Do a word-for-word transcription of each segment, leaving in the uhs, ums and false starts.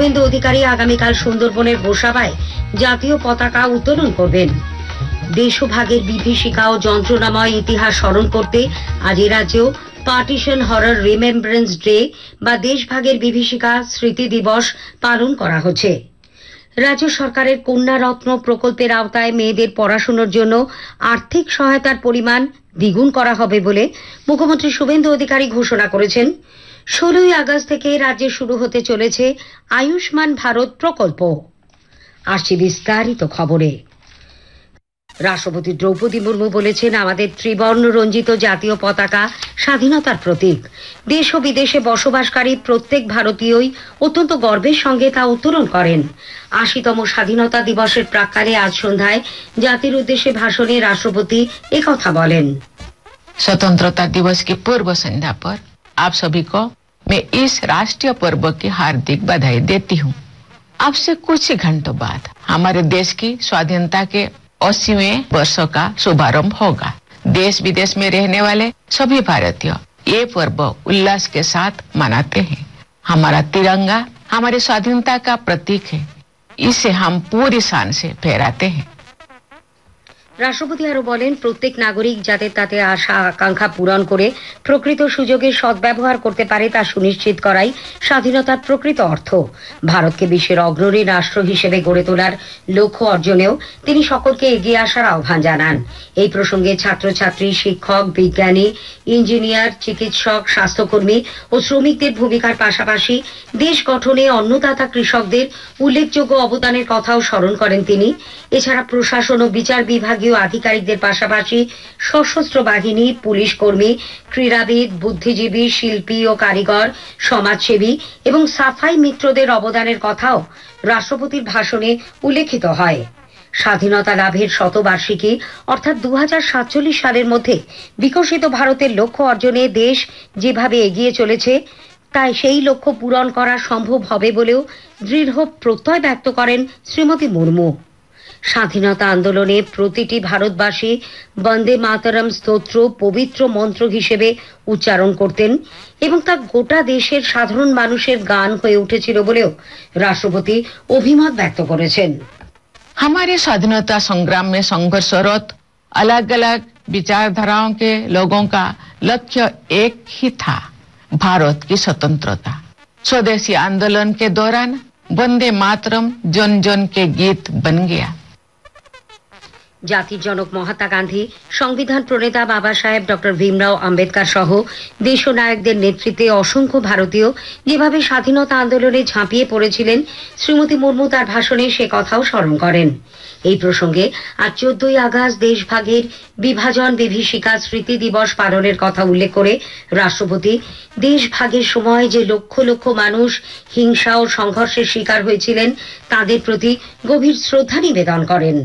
শুভেন্দু অধিকারী আগামীকাল সুন্দরবনের গোসাবায় জাতীয় পতাকা উত্তোলন করবেন। দেশভাগের বিভীষিকা ও যন্ত্রণাময় ইতিহাস স্মরণ করতে আজ এ রাজ্যেও পার্টিশন হরর রিমেম্বারেন্স ডে বা দেশভাগের বিভীষিকা স্মৃতি দিবস পালন করা হচ্ছে। রাজ্য সরকারের কন্যা রত্ন প্রকল্পের আওতায় মেয়েদের পড়াশোনার জন্য আর্থিক সহায়তার পরিমাণ দ্বিগুণ করা হবে বলে মুখ্যমন্ত্রী শুভেন্দু অধিকারী ঘোষণা করেছেন। ষোলোই আগস্ট থেকে রাজ্যে শুরু হতে চলেছে আয়ুষ্মান ভারত প্রকল্প। আসছে বিস্তারিত খবরে। রাষ্ট্রপতি দ্রৌপদী মুর্মু বলেছেন, আমাদের ত্রিবর্ণ রঞ্জিত জাতীয় পতাকা স্বাধীনতার প্রতীক। দেশ ও বিদেশে বসবাসকারী প্রত্যেক ভারতীয়ই অত্যন্ত গর্বের সঙ্গে তা উত্তোলন করেন। আশিতম স্বাধীনতা দিবসের প্রাক্কালে আজ সন্ধ্যায় জাতির উদ্দেশ্যে ভাষণে রাষ্ট্রপতি একথা বলেন। स्वतंत्रता दिवस की पूर्व संध्या पर आप सभी को मैं इस राष्ट्रीय पर्व की हार्दिक बधाई देती हूँ। अब से कुछ ही घंटों बाद हमारे देश की स्वाधीनता के अस्सीवें वर्षों का शुभारंभ होगा। देश विदेश में रहने वाले सभी भारतीय ये पर्व उल्लास के साथ मनाते हैं। हमारा तिरंगा हमारी स्वाधीनता का प्रतीक है। इसे हम पूरी शान से फहराते हैं। রাষ্ট্রপতি আরো বলেন, প্রত্যেক নাগরিক যাতে তাতে আশা আকাঙ্ক্ষা পূরণ করে প্রকৃত সুযোগের সদ্ব্যবহার করতে পারে তা সুনিশ্চিত করাই স্বাধীনতার প্রকৃত অর্থ। ভারতকে বিশ্বের অগ্রণী রাষ্ট্র হিসেবে গড়ে তোলার লক্ষ্য অর্জনেও তিনি সকলকে এগিয়ে আসার আহ্বান জানান। এই প্রসঙ্গে ছাত্রছাত্রী, শিক্ষক, বিজ্ঞানী, ইঞ্জিনিয়ার, চিকিৎসক, স্বাস্থ্যকর্মী ও শ্রমিকদের ভূমিকার পাশাপাশি দেশ গঠনে অন্নদাতা কৃষকদের উল্লেখযোগ্য অবদানের কথাও স্মরণ করেন তিনি। এছাড়া প্রশাসন ও বিচার বিভাগীয় আধিকারিকদের পাশাপাশি সশস্ত্র বাহিনী, পুলিশ কর্মী, ক্রীড়াবিদ, বুদ্ধিজীবী, শিল্পী ও কারিগর, সমাজসেবী এবং সাফাই মিত্রদের অবদানের কথাও রাষ্ট্রপতির ভাষণে উল্লেখিত হয়। স্বাধীনতা লাভের শতবার্ষিকী অর্থাৎ দু হাজার সাতচল্লিশ সালের মধ্যে বিকশিত ভারতের লক্ষ্য অর্জনে দেশ যেভাবে এগিয়ে চলেছে তাই সেই লক্ষ্য পূরণ করা সম্ভব হবে বলেও দৃঢ় প্রত্যয় ব্যক্ত করেন শ্রীমতী মুর্মু। স্বাধীনতা আন্দোলনে প্রতিটি ভারতবাসী বন্দে মাতরম স্তোত্র পবিত্র মন্ত্র হিসেবে উচ্চারণ করতেন এবং তা গোটা দেশের সাধারণ মানুষের গান হয়ে উঠেছিল বলেও রাষ্ট্রপতি অভিমত ব্যক্ত করেছেন। हमारे स्वाधीनता संग्राम में संघर्षरत अलग अलग विचारधाराओं के लोगों का लक्ष्य एक ही था, भारत की स्वतंत्रता। स्वदेशी आंदोलन के दौरान वंदे मातरम जन जन के गीत बन गया। জাতির জনক মহাত্মা গান্ধী, সংবিধান প্রণেতা বাবা সাহেব ডক্টর ভীমরাও আম্বেদকর সহ দেশনায়কদের নেতৃত্বে অসংখ্য ভারতীয় যেভাবে স্বাধীনতা আন্দোলনে ঝাঁপিয়ে পড়েছিলেন, শ্রীমতী মুর্মু তার ভাষণে সে কথাও স্মরণ করেন। এই প্রসঙ্গে আজ চোদ্দই আগস্ট দেশভাগের বিভাজন বিভীষিকা স্মৃতি দিবস পালনের কথা উল্লেখ করে রাষ্ট্রপতি দেশভাগের সময় যে লক্ষ লক্ষ মানুষ হিংসা ও সংঘর্ষের শিকার হয়েছিলেন তাদের প্রতি গভীর শ্রদ্ধা নিবেদন করেন।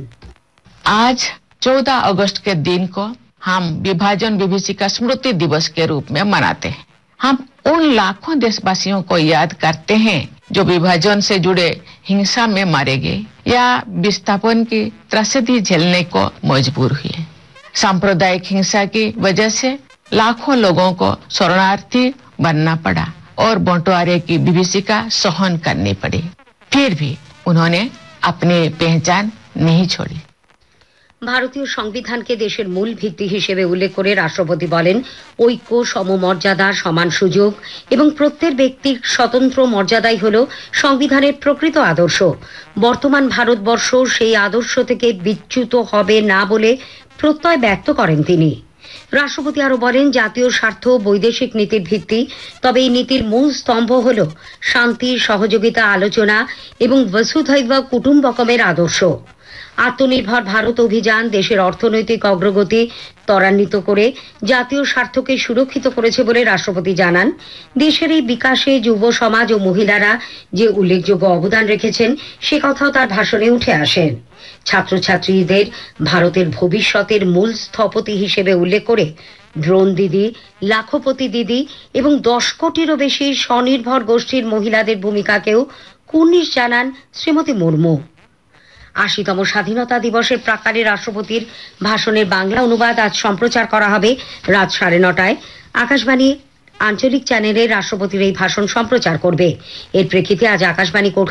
आज चौदह अगस्त के दिन को हम विभाजन विभीषिका स्मृति दिवस के रूप में मनाते हैं। हम उन लाखों देशवासियों को याद करते हैं जो विभाजन से जुड़े हिंसा में मारे गए या विस्थापन की त्रासदी झेलने को मजबूर हुए। सांप्रदायिक हिंसा की वजह से लाखों लोगों को शरणार्थी बनना पड़ा और बंटवारे की विभीषिका सहन करनी पड़ी। फिर भी उन्होंने अपनी पहचान नहीं छोड़ी। ভারতীয় সংবিধানকে দেশের মূল ভিত্তি হিসেবে উল্লেখ করে রাষ্ট্রপতি বলেন, ঐক্য, সমমর্যাদা, সমান সুযোগ এবং প্রত্যেক ব্যক্তির স্বতন্ত্র মর্যাদাই হল সংবিধানের প্রকৃত আদর্শ। বর্তমান ভারতবর্ষ সেই আদর্শ থেকে বিচ্যুত হবে না বলে প্রত্যয় ব্যক্ত করেন তিনি। রাষ্ট্রপতি আরো বলেন, জাতীয় স্বার্থ বৈদেশিক নীতির ভিত্তি, তবে এই নীতির মূল স্তম্ভ হল শান্তি, সহযোগিতা, আলোচনা এবং বসুধৈব কুটুম্বকমের আদর্শ। আত্মনির্ভর ভারত অভিযান দেশের অর্থনৈতিক অগ্রগতি ত্বরান্বিত করে জাতীয় স্বার্থকে সুরক্ষিত করেছে বলে রাষ্ট্রপতি জানান। দেশের এই বিকাশে যুব সমাজ ও মহিলারা যে উল্লেখযোগ্য অবদান রেখেছেন সে কথাও তার ভাষণে উঠে আসে। ছাত্রছাত্রীদের ভারতের ভবিষ্যতের মূল স্থপতি হিসেবে উল্লেখ করে ড্রোন দিদি, লাখপতি দিদি এবং দশ কোটিরও বেশি স্বনির্ভর গোষ্ঠীর মহিলাদের ভূমিকাকেও কুর্নিশ জানান শ্রীমতী মুর্মু। আশিতম স্বাধীনতা দিবসের প্রাক্কালে রাষ্ট্রপতির ভাষণের বাংলা অনুবাদ আজ সম্প্রচার করা হবে রাত সাড়ে নটায়। আকাশবাণী আঞ্চলিক চ্যানেলে রাষ্ট্রপতির এই ভাষণ সম্প্রচার করবে। এর প্রেক্ষিতে আজ আকাশবাণী